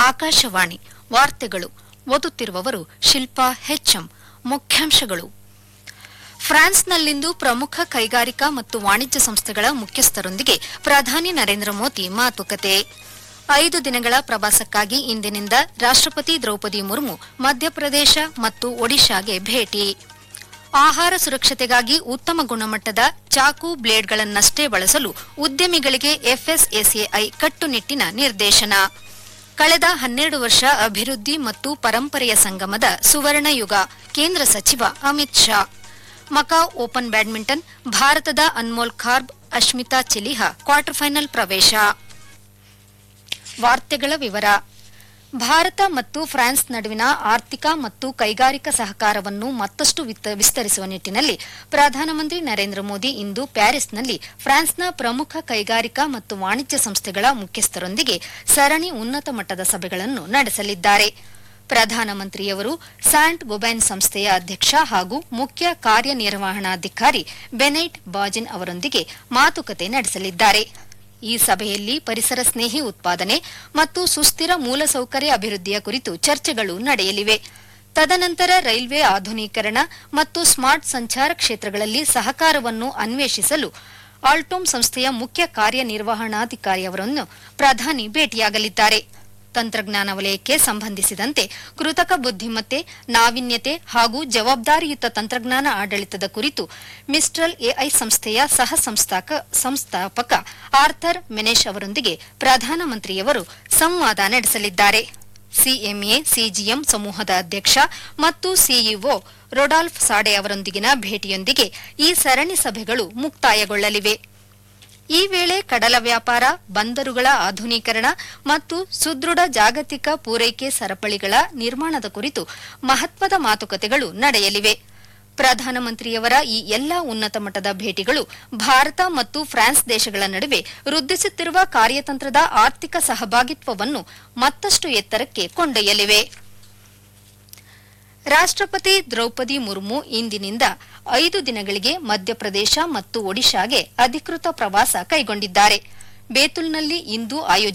ಆಕಾಶವಾಣಿ ವಾರ್ತೆಗಳು ಓದುತ್ತಿರುವವರು ಶಿಲ್ಪಾ ಹೆಚ್ಎಂ. ಮುಖ್ಯಾಂಶಗಳು. ಫ್ರಾನ್ಸ್ನಲ್ಲಿಂದು ಪ್ರಮುಖ ಕೈಗಾರಿಕಾ ಮತ್ತು ವಾಣಿಜ್ಯ ಸಂಸ್ಥೆಗಳ ಮುಖ್ಯಸ್ಥರೊಂದಿಗೆ ಪ್ರಧಾನಿ ನರೇಂದ್ರ ಮೋದಿ ಮಾತುಕತೆ. 5 ದಿನಗಳ ಪ್ರವಾಸಕ್ಕಾಗಿ ಇಂದಿನಿಂದ ರಾಷ್ಟ್ರಪತಿ ದ್ರೌಪದಿ ಮುರ್ಮು ಮಧ್ಯಪ್ರದೇಶ ಮತ್ತು ಒಡಿಶಾಗೆ ಭೇಟಿ. ಆಹಾರ ಸುರಕ್ಷತೆಗಾಗಿ ಉತ್ತಮ ಗುಣಮಟ್ಟದ ಚಾಕು ಬ್ಲೇಡ್ಗಳನ್ನಷ್ಟೇ ಬಳಸಲು ಉದ್ಯಮಿಗಳಿಗೆ ಎಫ್ಎಸ್ಎಸ್ಎಐ ಕಟ್ಟುನಿಟ್ಟಿನ ನಿರ್ದೇಶನ. ಕಳೆದ 12 ವರ್ಷ ಅಭಿವೃದ್ಧಿ ಮತ್ತು ಪರಂಪರೆಯ ಸಂಗಮದ ಸುವರ್ಣ ಯುಗ, ಕೇಂದ್ರ ಸಚಿವ Amit Shah. Macau open badminton, ಭಾರತದ ಅನ್ಮೋಲ್ ಖಾರ್ಬ್, ಅಶ್ಮಿತಾ ಚೆಲಿಹಾ ಕ್ವಾರ್ಟರ್ ಫೈನಲ್ ಪ್ರವೇಶ. ವಾರ್ತೆಗಳ ವಿವರ. ಭಾರತ ಮತ್ತು ಫ್ರಾನ್ಸ್ ನಡುವಿನ ಆರ್ಥಿಕ ಮತ್ತು ಕೈಗಾರಿಕಾ ಸಹಕಾರವನ್ನು ಮತ್ತಷ್ಟು ವಿಸ್ತರಿಸುವ ನಿಟ್ಟಿನಲ್ಲಿ ಪ್ರಧಾನಮಂತ್ರಿ ನರೇಂದ್ರ ಮೋದಿ ಇಂದು ಪ್ಯಾರಿಸ್ನಲ್ಲಿ ಫ್ರಾನ್ಸ್ನ ಪ್ರಮುಖ ಕೈಗಾರಿಕಾ ಮತ್ತು ವಾಣಿಜ್ಯ ಸಂಸ್ಥೆಗಳ ಮುಖ್ಯಸ್ಥರೊಂದಿಗೆ ಸರಣಿ ಉನ್ನತ ಮಟ್ಟದ ಸಭೆಗಳನ್ನು ನಡೆಸಲಿದ್ದಾರೆ. ಪ್ರಧಾನಮಂತ್ರಿಯವರು ಸ್ಯಾಂಟ್ ಗೊಬೈನ್ ಸಂಸ್ಥೆಯ ಅಧ್ಯಕ್ಷ ಹಾಗೂ ಮುಖ್ಯ ಕಾರ್ಯನಿರ್ವಹಣಾಧಿಕಾರಿ ಬೆನೈಟ್ ಬಾಜಿನ್ ಅವರೊಂದಿಗೆ ಮಾತುಕತೆ ನಡೆಸಲಿದ್ದಾರೆ. ಈ ಸಭೆಯಲ್ಲಿ ಪರಿಸರ ಸ್ನೇಹಿ ಉತ್ಪಾದನೆ ಮತ್ತು ಸುಸ್ಥಿರ ಮೂಲಸೌಕರ್ಯ ಅಭಿವೃದ್ಧಿಯ ಕುರಿತು ಚರ್ಚೆಗಳು ನಡೆಯಲಿವೆ. ತದನಂತರ ರೈಲ್ವೆ ಆಧುನೀಕರಣ ಮತ್ತು ಸ್ಮಾರ್ಟ್ ಸಂಚಾರ ಕ್ಷೇತ್ರಗಳಲ್ಲಿ ಸಹಕಾರವನ್ನು ಅನ್ವೇಷಿಸಲು ಆಲ್ಟೋಮ್ ಸಂಸ್ಥೆಯ ಮುಖ್ಯ ಕಾರ್ಯನಿರ್ವಹಣಾಧಿಕಾರಿಯವರನ್ನು ಪ್ರಧಾನಿ ಭೇಟಿಯಾಗಲಿದ್ದಾರೆ. ತಂತ್ರಜ್ಞಾನ ವಲಯಕ್ಕೆ ಸಂಬಂಧಿಸಿದಂತೆ ಕೃತಕ ಬುದ್ಧಿಮತ್ತೆ, ನಾವೀನ್ಯತೆ ಹಾಗೂ ಜವಾಬ್ದಾರಿಯುತ ತಂತ್ರಜ್ಞಾನ ಆಡಳಿತದ ಕುರಿತು ಮಿಸ್ಟ್ರಲ್ ಎಐ ಸಂಸ್ಥೆಯ ಸಹ ಸಂಸ್ಥಾಪಕ ಆರ್ಥರ್ ಮೆನೆಶ್ ಅವರೊಂದಿಗೆ ಪ್ರಧಾನಮಂತ್ರಿಯವರು ಸಂವಾದ ನಡೆಸಲಿದ್ದಾರೆ. ಸಿಎಂಎ ಸಿಜಿಎಂ ಸಮೂಹದ ಅಧ್ಯಕ್ಷ ಮತ್ತು ಸಿಇಒ ರೊಡಾಲ್ಫ್ ಸಾಡೆ ಅವರೊಂದಿಗಿನ ಭೇಟಿಯೊಂದಿಗೆ ಈ ಸರಣಿ ಸಭೆಗಳು ಮುಕ್ತಾಯಗೊಳ್ಳಲಿವೆ. ಈ ವೇಳೆ ಕಡಲ ವ್ಯಾಪಾರ, ಬಂದರುಗಳ ಆಧುನೀಕರಣ ಮತ್ತು ಸುದೃಢ ಜಾಗತಿಕ ಪೂರೈಕೆ ಸರಪಳಿಗಳ ನಿರ್ಮಾಣದ ಕುರಿತು ಮಹತ್ವದ ಮಾತುಕತೆಗಳು ನಡೆಯಲಿವೆ. ಪ್ರಧಾನಮಂತ್ರಿಯವರ ಈ ಎಲ್ಲಾ ಉನ್ನತ ಮಟ್ಟದ ಭೇಟಿಗಳು ಭಾರತ ಮತ್ತು ಫ್ರಾನ್ಸ್ ದೇಶಗಳ ನಡುವೆ ವೃದ್ಧಿಸುತ್ತಿರುವ ಕಾರ್ಯತಂತ್ರದ ಆರ್ಥಿಕ ಸಹಭಾಗಿತ್ವವನ್ನು ಮತ್ತಷ್ಟು ಎತ್ತರಕ್ಕೆ ಕೊಂಡೊಯ್ಯಲಿವೆ. ರಾಷ್ಟ್ರಪತಿ ದ್ರೌಪದಿ ಮುರ್ಮು ಇಂದಿನಿಂದ 5 ದಿನಗಳಿಗೆ ಮಧ್ಯಪ್ರದೇಶ ಮತ್ತು ಒಡಿಶಾಗೆ ಅಧಿಕೃತ ಪ್ರವಾಸ ಕೈಗೊಂಡಿದ್ದಾರೆ. ಬೇತುಲ್ನಲ್ಲಿ ಇಂದು